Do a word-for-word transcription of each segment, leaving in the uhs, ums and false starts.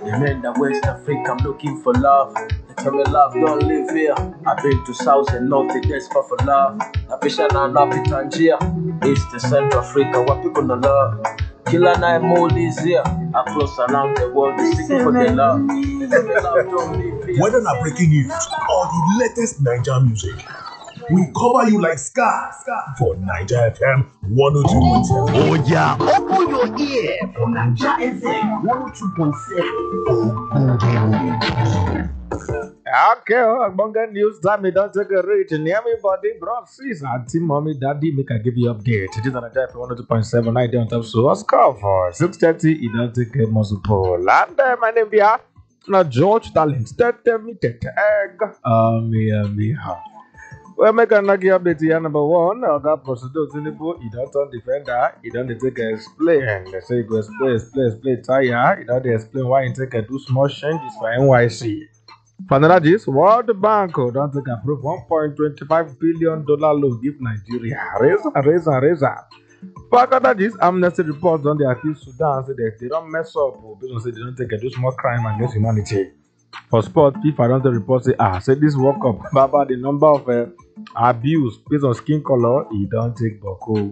Remember West Africa, I'm looking for love. They tell me love don't live here. I've been to South and North, they desperate for love. I wish I know love in Tangier. East and Central Africa, what people no love. Killer Nine Molly's here. Across around the world, they seeking for their love. They tell me love don't live here. Whether not breaking news or the latest Niger music, we cover you like Scar for Niger F M one oh two point seven. Oh yeah, open your ear for Niger F M one oh two point seven. Okay, Bunga News time. It don't take a reach. Near me, body, bro, sis, auntie, mommy, daddy, make I give you update. It is on Niger F M one oh two point seven. I don't have so Oscar for six thirty. It don't take a muscle pull. And uh, my name here, now George Darling. Start me take egg. Um, yeah, me, huh. Well, make a nugget update here. Number one, I got procedure Tinubu. He don't turn defender. He don't take a explain. They say go explain, explain, explain. Tire. He don't explain why he take a do small changes for N Y C. For another gist, World Bank don't take approve one point two five billion dollar loan give Nigeria. Raise and raise and raise up. For another gist, Amnesty reports on the accused Sudan say that they don't mess up. Because say they don't take a do small crime against humanity. For sport, FIFA don't report say ah say this World Cup about the number of uh, abuse based on skin color. He don't take Boko.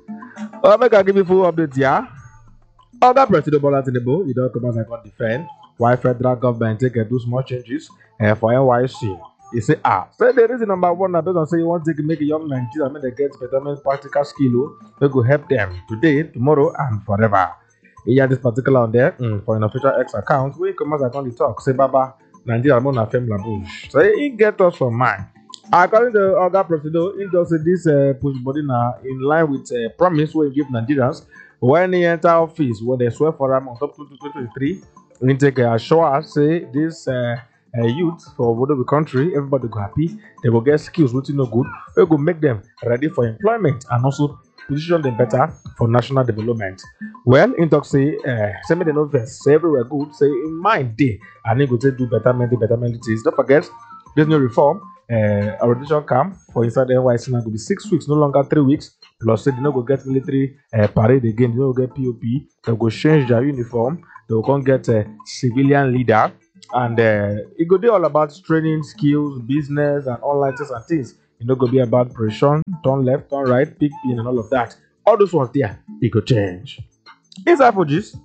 Oh, make I give you full update here. Other President Bola Tinubu, he don't come out and got defend. Why federal government take uh, do small changes uh, for N Y C. He say ah say the reason number one na based on say you want to make a young Nigeria make they get better practical skill we go help them today, tomorrow, and forever. He had this particular on there mm, for an official X account. We come out and the talk say Baba Nigeria Mona Fem La Bush. So he get us from mine. According to Oga Presido, he does say this uh, push body now in line with uh, promise we give Nigerians when he enter office when they swear for him on top twenty twenty-three. We take a show say this uh, uh, youth for whatever country, everybody go happy. They will get skills which is no good. We go make them ready for employment and also position them better for national development. Well, in talk say, uh, say me the no verse, say everywhere good, say in mind day, and they go to do better many better many things. Don't forget, there's no reform. Uh, orientation camp for inside the N Y C now go be six weeks, no longer three weeks. Plus, say they no go get military uh, parade again. They no go get P O P. They go change their uniform. They will come get a civilian leader, and uh, it go be all about training skills, business, and online things and things. It no go be about pressure, turn left, turn right, pick pin, and all of that. All those ones there, it go change. Inside for this,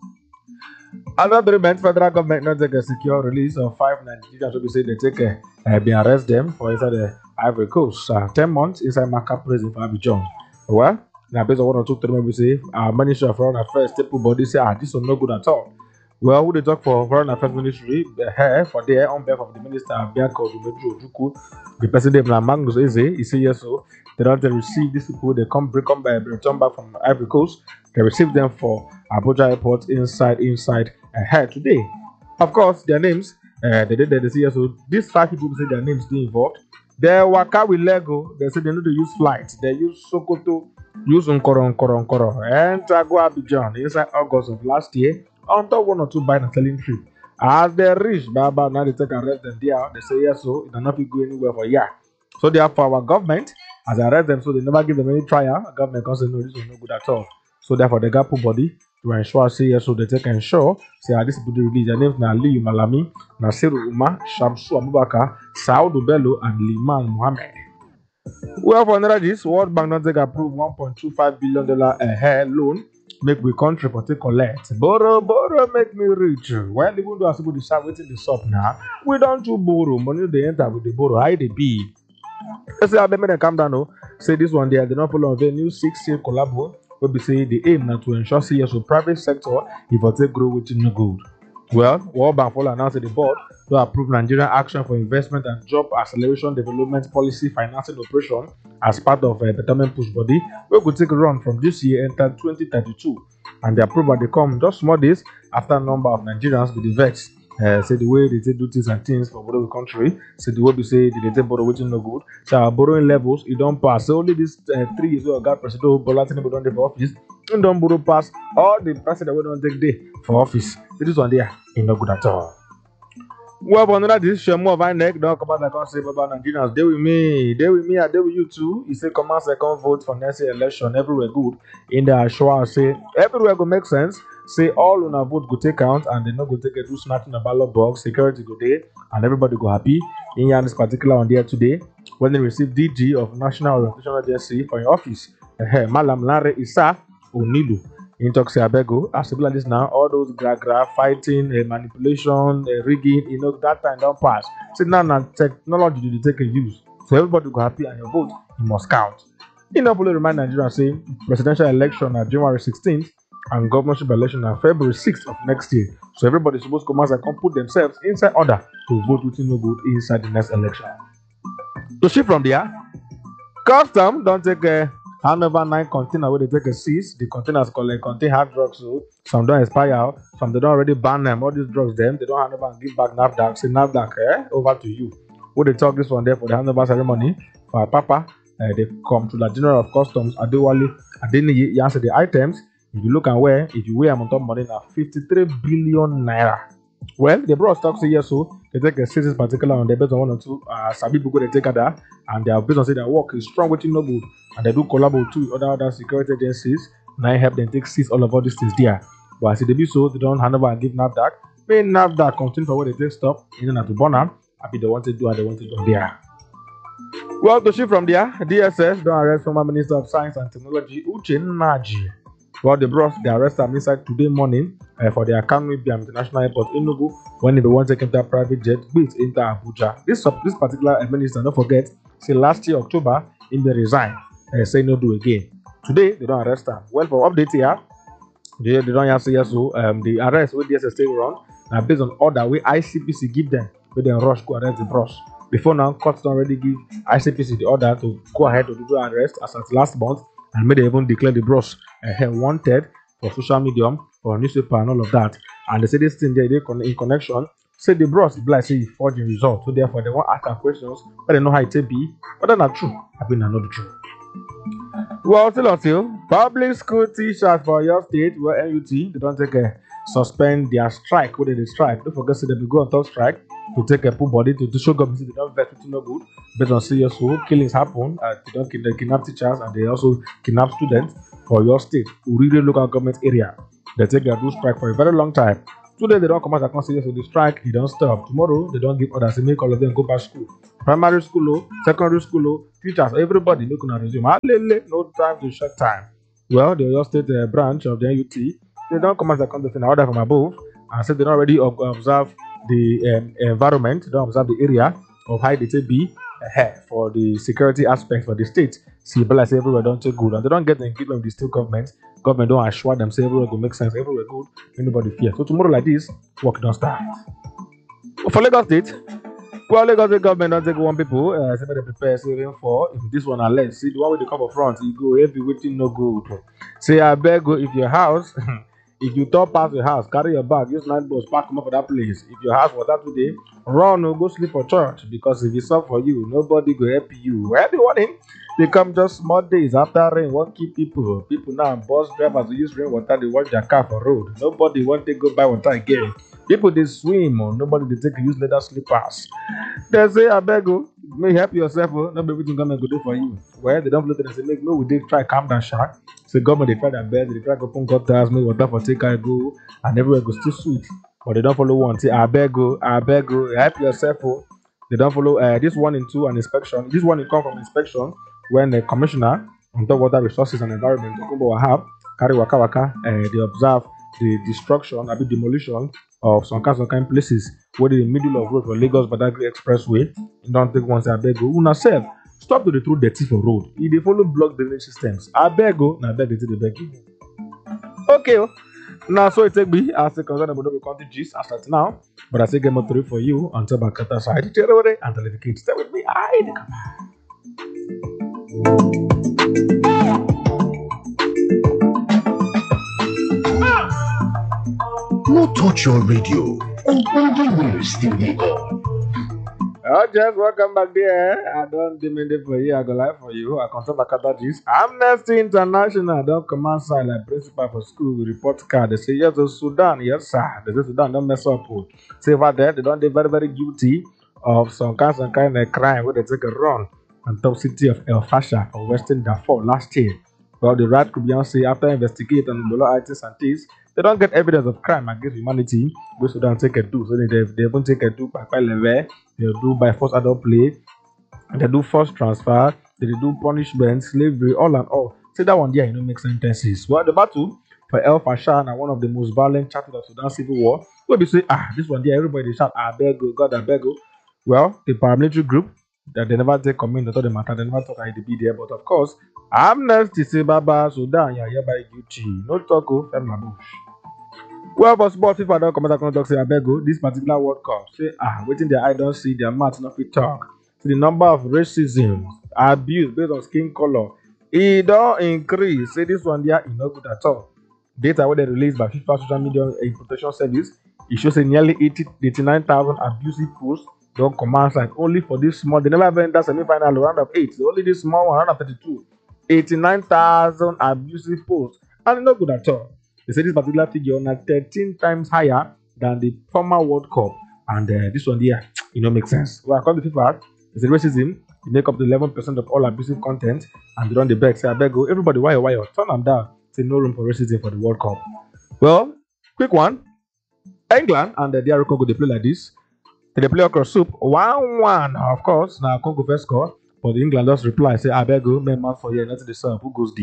another event, federal government not take a secure release of five Nigerians. So we say they take a uh, be arrest them for inside the Ivory Coast. Uh, Ten months inside Maka prison for Abidjan. Well, now based on one or two things we say, our Ministry of Foreign Affairs staple body say ah this is no good at all. Well, who they talk for Foreign Affairs Ministry, the hair for there on behalf of the Minister Bianco Dumeju Ojuku, the President Magnus Eze, he say yes, so they don't receive these people, they come bring come by return back from Ivory Coast, they receive them for Abuja Airport inside, inside, and uh, here today. Of course, their names, uh, they did they say yes, so these five people say their names they involved. They waka with Lego, they say they need to use flights, they use Sokoto, use Nkoro Nkoro Nkoro, and go Abidjan inside August of last year. On top one or two buying and selling trip. As they reach Baba, now they take arrest them there. They say yes, so it will not be go anywhere for a year. So therefore, our government, as they arrest them, so they never give them any trial. The government can say no, this is no good at all. So therefore, they got put body to ensure say yes, so they take ensure say ah, this people release their names now Aliyu Malami, Nasiru Umar, Shamsu Abubakar, Saudu Bello, and Liman Mohammed. Well, for another this, World Bank not take approve one point two five billion dollar a hair loan. Make we country for take collect. Borrow, borrow, make me rich. Well, even though I suppose to start waiting the shop now, we don't do borrow. Money they enter with the borrow. How they be? Let's say I make them calm down. No, say this one there. They don't follow on the new six year collabo. We be say the aim now to ensure C S O private sector if I take grow within no good. Well, World Bank follow announced the board to approve Nigerian action for investment and job acceleration development policy financing operation as part of a betterment push body. We could take a run from this year enter twenty thirty-two, and the approval they come just small days after a number of Nigerians with the vex. Uh, say the way they take do things and things for whatever country, say the way we say they take borrow which is no good. So our borrowing levels, it don't pass. So only this uh, three years ago, got President Bola Tinubu don't take for office, and don't borrow pass all the president we don't take day for office. This one there is no good at all. Well, but another decision more of my neck don't come out like I say about Nigerians. They with me, they with me, and they with you too. He say come out second vote for next year election everywhere good. In the show, I say everywhere go make sense. say all una vote go take count and they no go take it do snatching the ballot box, security go there, and everybody go happy. In Yan is particular on there today when they receive D G of National Orientation Agency for your office. Uh, Malam Lare Isa Onilu. In talk say abego, as simple as this now, all those gra gra fighting, uh, manipulation, uh, rigging, you know, that time don't pass. So now, now technology do they take a use. So everybody go happy and your vote, it must count. You know, fully remind Nigerians say presidential election on January sixteenth and governorship election on February sixth of next year. So everybody's supposed to come out and come put themselves inside order to vote within no vote inside the next election. To shift from there, custom don't take a handover nine container where they take a seize. The containers collect contain hard drugs, so some don't expire, some they don't already ban them. All these drugs, them they don't hand over and give back NAFDAC. Say NAFDAC, eh, over to you. Would they talk this one there for the handover ceremony for Papa? Uh, they come to the General of Customs Adewale Adeniyi. You answer the items. If you look and where, if you weigh them on top money now, fifty-three billion naira. Well, the broad stock say yes, so they take a six particular on the based on one or two. Uh, Sabi people they take other, and they are based on say their work is strong within no good, and they do collaborate too with other other security agencies. Now I help them take six all of all these things there. But as they do so, they don't hand over and give NAFDAC. May NAFDAC continue for what they take stop, and then to burn them. I be the one to do and they want to do there. Well, to shift from there, D S S don't arrest former Minister of Science and Technology Uche Nnaji. Well, they brought the arrest them inside today morning uh, for their Kano Ibiam International Airport in Enugu when they want to take into a private jet with into Abuja. This this particular minister, don't forget, say last year October, in the resign, uh, say no do again. Today they don't arrest them. Well, for update here, they, they don't have to say yes. So um, the arrest with D S S take run now based on order where I C P C give them, but then rush go arrest the bros. Before now, courts don't already give I C P C the order to go ahead to do the arrest as at last month, and may they even declare the bros uh, wanted for social media, for newspaper, and all of that. And they say this thing there, they in connection. Say the bros be like say forging result, so therefore they want to ask questions, but they know how it be. But that's not true. I mean, not the truth. Well, still until public school teachers for your state, where N U T, they don't take a suspend their strike. What did they strike? Don't forget, say they will go on top strike to take a full body to, to show government they don't vet it no good. Based on serious killings happen, uh, they don't kill, they kidnap teachers and they also kidnap students for your state, Uriri local government area. They take their do strike for a very long time. Today they don't come out and consider so the strike, they don't stop. Tomorrow they don't give orders, they make all of them go back to school. Primary school, secondary school, teachers, everybody look on resume. No time to short time. Well, the Oyo State uh, branch of the N U T, they don't come out and consider an order from above and say they don't already observe the um, environment, they don't observe the area of how they take be uh, for the security aspect for the state. See, but like say everywhere don't take good, and they don't get the engagement with the state government. Government don't assure them say everywhere will make sense, everywhere good, nobody fear. So tomorrow like this, work don't start. For Lagos State, well, Lagos State government don't take one people. Uh, say they prepare say rainfall. If this one are less, see the one with the cover front, you go every waiting no good. Say I beg go if your house. If you top pass your house, carry your bag, use night bus, park them up for that place. If your house water today, run or go sleep for church. Because if it's up for you, nobody go help you. Everyone in, they come just small days after rain, won't keep people. People now, bus drivers who use rainwater, they wash their car for road. Nobody want to go buy water again. People they swim or nobody they take use leather slippers. They say, I beg you, may help yourself, oh, not everything government go do for you. Well, they don't float it and say, make no, we did try calm down shark. So government they try their best, they try to open gutters, make water for take I go, and everywhere go still sweet. But they don't follow one. Say, I beg you, I beg you, help yourself, oh. They don't follow uh, this one into an inspection. This one will come from inspection when the commissioner on top water resources and environment have carry waka waka, uh, they observe the destruction, a bit demolition of some kind of kind places where in the middle of road for Lagos Badagry Expressway. You don't take one say I beg you, una self stop to the throw dirty for road. If they follow block drainage systems, I beg you, na beg they beg you. Okay, oh. Now so it take me as a concern about the country gist as at now, but I say get more three for you until back at the side. And tell the kids stay with me. I come No touch your radio. Ogbonge news still dey on. Oh, just welcome back there. I don't demand it for you. I go live for you. I come to Bakata G's. Amnesty International don't command side like principal for school with report card. They say yes to Sudan. Yes, sir. They say Sudan don't mess up. Say over there, they don't they very very guilty of some kind some kind of crime where they take a run on top city of El Fasher of Western Darfur last year. Well, the Red Tribune say after investigating on Bolo items and things, They don't get evidence of crime against humanity. Go Sudan take a do. So they they even take a do by by level. They do by forced adult play. They do forced transfer. They do punishment, slavery, all and all. Say that one there, you know, make sentences. Well, the battle for El Fasher and one of the most violent chapters of Sudan civil war. Where we say, ah, this one there, everybody shout, I beg you, God, I beg you. Well, the paramilitary group that they never take comment on the matter, they never talk I D B there, but of course, Amnesty say Baba Sudan, yeah, hereby guilty. No talk of Bush. Well, but sports if I don't comment on talk say I beg you, this particular World Cup, say ah, waiting their eye don't see their mouth not fit talk. So the number of racism, abuse based on skin color, it don't increase. Say this one there is not good at all. Data where they released by FIFA Social Media Protection Service, it shows a nearly eighty-nine thousand abusive posts don't command side only for this small. They never even enter semi-final round of eight. So only this small one, round of thirty-two. eighty-nine thousand abusive posts. And it's not good at all. They say this particular figure is thirteen times higher than the former World Cup. And uh, this one here, it don't make sense. Well, according to FIFA, it's a racism. They make up to eleven percent of all abusive content. And they run the back. Say, I beg you, everybody, why, why, turn them down. Say, no room for racism for the World Cup. Well, quick one. England and the D R Congo, they play like this. They play across soup. one one, of course. Now, Congo first score. But England just reply, say, I beg you, man, man for you, nothing the sub. Who goes D?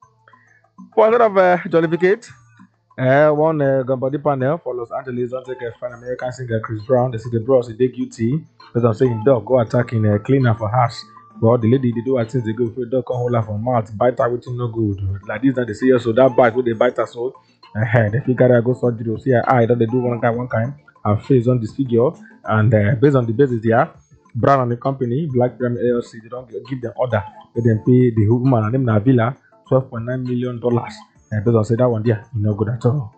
For a lot of uh, jollificate, uh, one uh, Gambody panel for Los Angeles, don't take a fan American singer Chris Brown. They see the bros, they dig U T. Because I'm saying, dog, go attacking a uh, cleaner for hash. Well, the lady, they do I think they go for dog, can hold her from mouth, bite her with no good. Like this, that they say, so that bite, when they bite her so, uh, they figure that go surgery, see her eye, that they do one kind, one kind, and face on this figure. And uh, based on the basis there, Brown and the company, Black Pyramid L L C, they don't give them order. They then pay the woman and them na villa twelve point nine million dollars. And based on say that one there, you know good at all.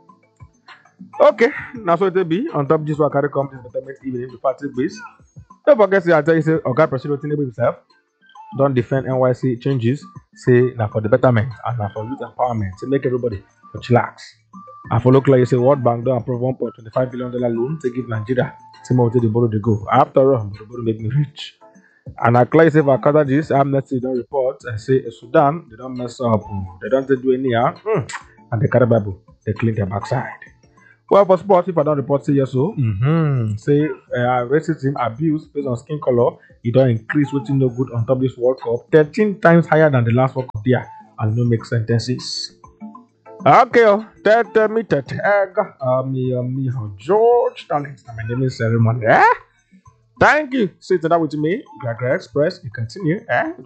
Okay, now so it will be on top of this one carry come this betterment evening the party base. Don't forget to I tell you say Oga Presido Tinubu himself don't defend N Y C changes, say now for the betterment and now for youth empowerment to make everybody for chillax. And for local you say World Bank don't approve one point two five billion dollar loan to give Nigeria. See more to the borrow they go. After all, the borrow make me rich. And I clear say if I cover this, Amnesty don't report and say Sudan, they don't mess up, they don't do any harm, mm. And the Bible, they clean their backside. Well, for sports, if I don't report, say yes, so mm-hmm. Say uh, racism, abuse based on skin color, it don't increase, which is no good on top of this World Cup, thirteen times higher than the last World Cup there, and no make sentences. Okay, oh, tete me tete egg, uh, me, uh, me, George Talent, my name is ceremony, eh? Thank you. Sit down with me, Greg Express. You continue, eh?